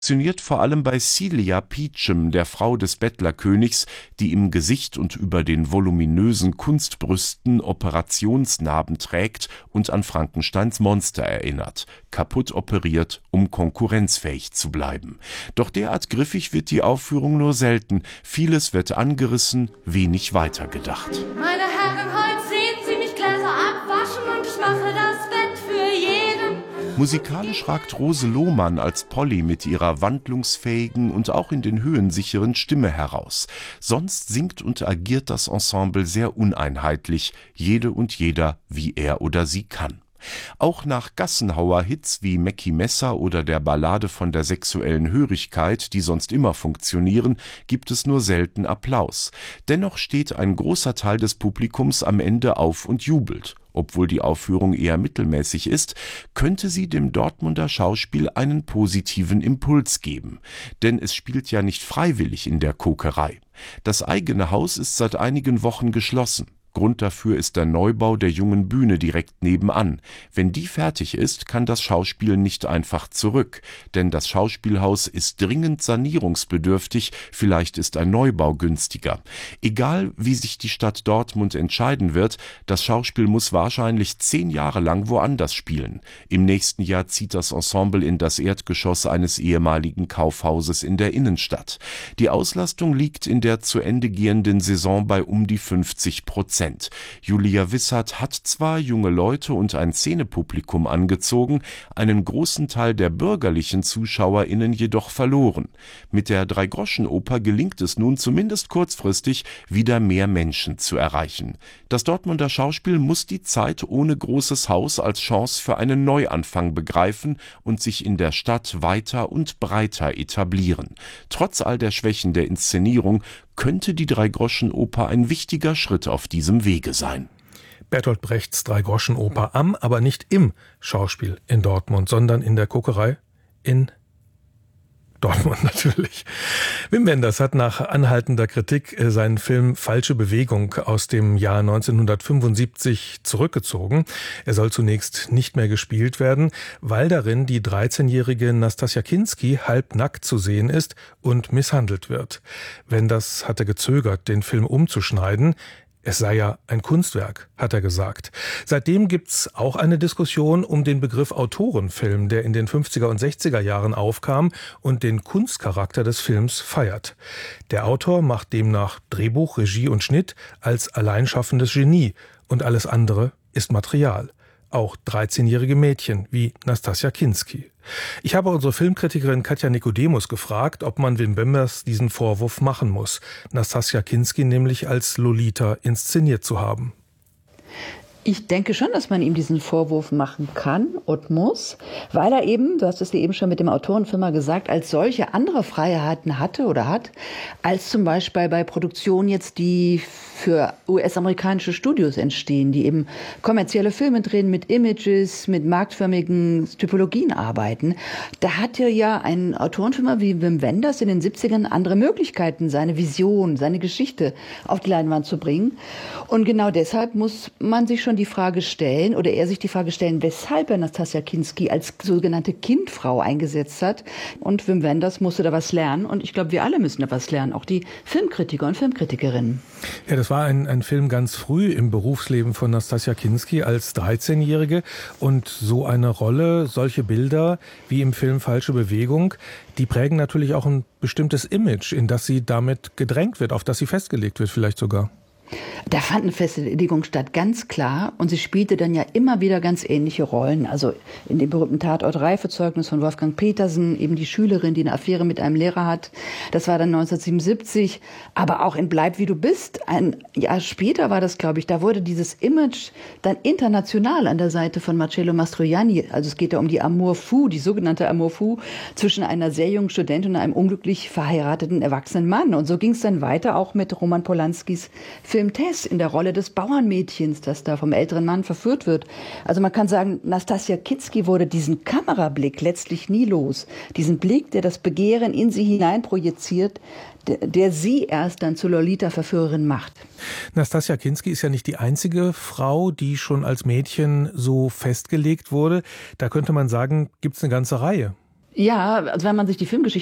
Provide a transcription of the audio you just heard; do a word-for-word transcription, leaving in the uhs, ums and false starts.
Funktioniert vor allem bei Celia Peachum, der Frau des Bettlerkönigs, die im Gesicht und über den voluminösen Kunstbrüsten Operationsnarben trägt und an Frankensteins Monster erinnert, kaputt operiert, um konkurrenzfähig zu bleiben. Doch derart griffig wird die Aufführung nur selten, vieles wird angerissen, wenig weitergedacht. Meine Herren, heute sehen Sie mich Gläser abwaschen und ich mache das Bett für jeden. Musikalisch ragt Rose Lohmann als Polly mit ihrer wandlungsfähigen und auch in den Höhen sicheren Stimme heraus. Sonst singt und agiert das Ensemble sehr uneinheitlich, jede und jeder, wie er oder sie kann. Auch nach Gassenhauer-Hits wie Mackie Messer oder der Ballade von der sexuellen Hörigkeit, die sonst immer funktionieren, gibt es nur selten Applaus. Dennoch steht ein großer Teil des Publikums am Ende auf und jubelt. Obwohl die Aufführung eher mittelmäßig ist, könnte sie dem Dortmunder Schauspiel einen positiven Impuls geben. Denn es spielt ja nicht freiwillig in der Kokerei. Das eigene Haus ist seit einigen Wochen geschlossen. Grund dafür ist der Neubau der Jungen Bühne direkt nebenan. Wenn die fertig ist, kann das Schauspiel nicht einfach zurück. Denn das Schauspielhaus ist dringend sanierungsbedürftig, vielleicht ist ein Neubau günstiger. Egal, wie sich die Stadt Dortmund entscheiden wird, das Schauspiel muss wahrscheinlich zehn Jahre lang woanders spielen. Im nächsten Jahr zieht das Ensemble in das Erdgeschoss eines ehemaligen Kaufhauses in der Innenstadt. Die Auslastung liegt in der zu Ende gehenden Saison bei um die fünfzig Prozent. Julia Wissert hat zwar junge Leute und ein Szenepublikum angezogen, einen großen Teil der bürgerlichen ZuschauerInnen jedoch verloren. Mit der Dreigroschenoper gelingt es nun zumindest kurzfristig, wieder mehr Menschen zu erreichen. Das Dortmunder Schauspiel muss die Zeit ohne großes Haus als Chance für einen Neuanfang begreifen und sich in der Stadt weiter und breiter etablieren. Trotz all der Schwächen der Inszenierung könnte die Dreigroschenoper ein wichtiger Schritt auf diesem Wege sein. Bertolt Brechts Dreigroschenoper am, aber nicht im Schauspiel in Dortmund, sondern in der Kokerei in Dortmund natürlich. Wim Wenders hat nach anhaltender Kritik seinen Film Falsche Bewegung aus dem Jahr neunzehnhundertfünfundsiebzig zurückgezogen. Er soll zunächst nicht mehr gespielt werden, weil darin die dreizehnjährige Nastassja Kinski halbnackt zu sehen ist und misshandelt wird. Wenders hatte gezögert, den Film umzuschneiden. Es sei ja ein Kunstwerk, hat er gesagt. Seitdem gibt's auch eine Diskussion um den Begriff Autorenfilm, der in den fünfziger und sechziger Jahren aufkam und den Kunstcharakter des Films feiert. Der Autor macht demnach Drehbuch, Regie und Schnitt als alleinschaffendes Genie und alles andere ist Material. Auch dreizehnjährige Mädchen wie Nastassja Kinski. Ich habe unsere Filmkritikerin Katja Nikodemus gefragt, ob man Wim Wenders diesen Vorwurf machen muss, Nastassja Kinski nämlich als Lolita inszeniert zu haben. Ich denke schon, dass man ihm diesen Vorwurf machen kann und muss, weil er eben, du hast es dir eben schon mit dem Autorenfirma gesagt, als solche andere Freiheiten hatte oder hat, als zum Beispiel bei Produktionen jetzt, die für U S-amerikanische Studios entstehen, die eben kommerzielle Filme drehen, mit Images, mit marktförmigen Typologien arbeiten. Da hatte ja ein Autorenfirma wie Wim Wenders in den siebzigern andere Möglichkeiten, seine Vision, seine Geschichte auf die Leinwand zu bringen. Und genau deshalb muss man sich schon die Frage stellen, oder er sich die Frage stellen, weshalb er Nastassja Kinski als sogenannte Kindfrau eingesetzt hat. Und Wim Wenders musste da was lernen. Und ich glaube, wir alle müssen da was lernen, auch die Filmkritiker und Filmkritikerinnen. Ja, das war ein, ein Film ganz früh im Berufsleben von Nastassja Kinski als dreizehnjährige. Und so eine Rolle, solche Bilder wie im Film Falsche Bewegung, die prägen natürlich auch ein bestimmtes Image, in das sie damit gedrängt wird, auf das sie festgelegt wird vielleicht sogar. Da fand eine Festlegung statt, ganz klar. Und sie spielte dann ja immer wieder ganz ähnliche Rollen. Also in dem berühmten Tatort Reifezeugnis von Wolfgang Petersen, eben die Schülerin, die eine Affäre mit einem Lehrer hat. Das war dann neunzehnhundertsiebenundsiebzig. Aber auch in Bleib wie du bist, ein Jahr später war das, glaube ich, da wurde dieses Image dann international an der Seite von Marcello Mastroianni. Also es geht ja um die Amour fou, die sogenannte Amour fou zwischen einer sehr jungen Studentin und einem unglücklich verheirateten erwachsenen Mann. Und so ging es dann weiter auch mit Roman Polanskis Film Tess in der Rolle des Bauernmädchens, das da vom älteren Mann verführt wird. Also man kann sagen, Nastassja Kinski wurde diesen Kamerablick letztlich nie los. Diesen Blick, der das Begehren in sie hinein projiziert, der, der sie erst dann zur Lolita-Verführerin macht. Nastassja Kinski ist ja nicht die einzige Frau, die schon als Mädchen so festgelegt wurde. Da könnte man sagen, gibt es eine ganze Reihe. Ja, also wenn man sich die Filmgeschichte